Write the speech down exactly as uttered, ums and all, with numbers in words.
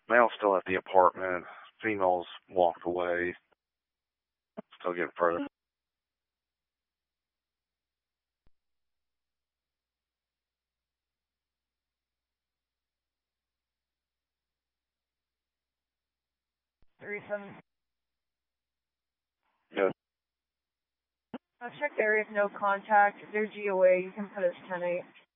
Male's still at the apartment. Female's walked away. Still getting further. Three seven. Yes. I've checked areas, no contact. If there's G O A, you can put us ten eight.